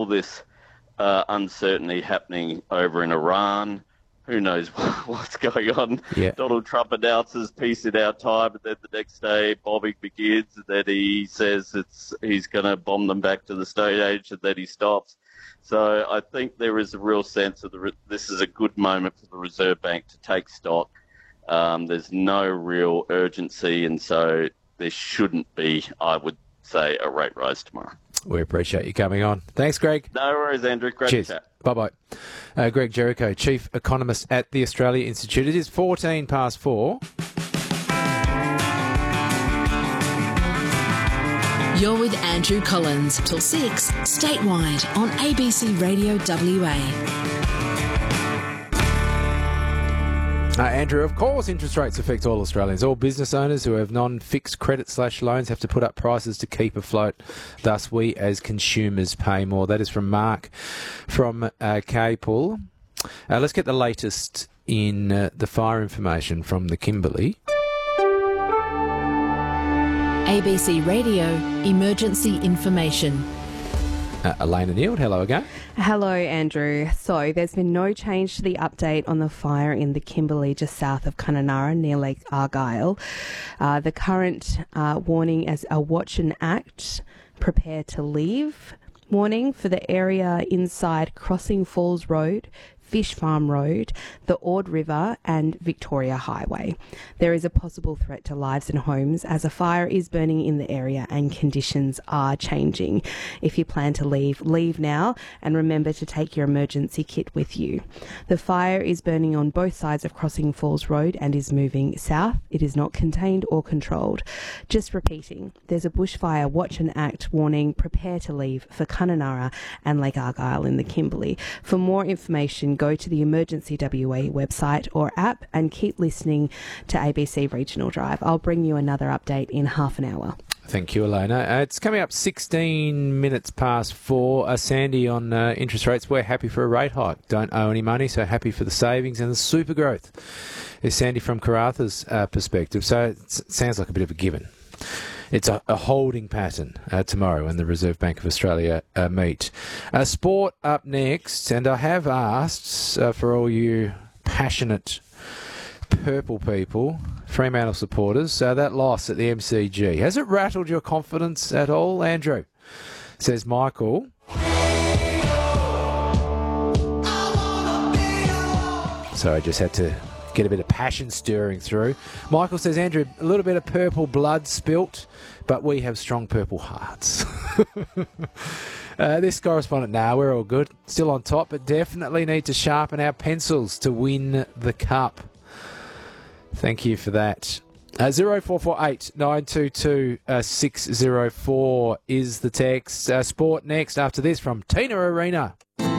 all this uncertainty happening over in Iran. Who knows what's going on? Yeah. Donald Trump announces peace in our time, and then the next day bombing begins, and then he says he's going to bomb them back to the Stone Age, and then he stops. So I think there is a real sense of this is a good moment for the Reserve Bank to take stock. There's no real urgency, and so there shouldn't be, I would say, a rate rise tomorrow. We appreciate you coming on. Thanks, Greg. No worries, Andrew. Great Cheers. chat. Bye-bye. Greg Jericho, Chief Economist at the Australia Institute. It is 4:14. You're with Andrew Collins till 6 statewide on ABC Radio WA. Andrew, of course interest rates affect all Australians. All business owners who have non-fixed credit/loans have to put up prices to keep afloat. Thus, we as consumers pay more. That is from Mark from K-Pool. Let's get the latest in the fire information from the Kimberley. ABC Radio Emergency Information. Elena Neild, hello again. Hello, Andrew. So there's been no change to the update on the fire in the Kimberley just south of Kununurra near Lake Argyle. The current warning is a watch and act, prepare to leave warning for the area inside Crossing Falls Road, Fish Farm Road, the Ord River and Victoria Highway. There is a possible threat to lives and homes as a fire is burning in the area and conditions are changing. If you plan to leave, leave now and remember to take your emergency kit with you. The fire is burning on both sides of Crossing Falls Road and is moving south. It is not contained or controlled. Just repeating, there's a bushfire watch and act warning, prepare to leave for Kununurra and Lake Argyle in the Kimberley. For more information, go to the Emergency WA website or app and keep listening to ABC Regional Drive. I'll bring you another update in half an hour. Thank you, Elena. It's coming up 16 minutes past 4. Sandy on interest rates. We're happy for a rate hike. Don't owe any money, so happy for the savings and the super growth. Is Sandy from Karatha's perspective. So it sounds like a bit of a given. It's a holding pattern tomorrow when the Reserve Bank of Australia meet. Sport up next, and I have asked for all you passionate purple people, Fremantle supporters, that loss at the MCG, has it rattled your confidence at all, Andrew? Says Michael. So I just had to get a bit of passion stirring through. Michael says, Andrew, a little bit of purple blood spilt, but we have strong purple hearts. This correspondent, we're all good. Still on top, but definitely need to sharpen our pencils to win the cup. Thank you for that. 0448 922 604 is the text. Sport next after this from Tina Arena.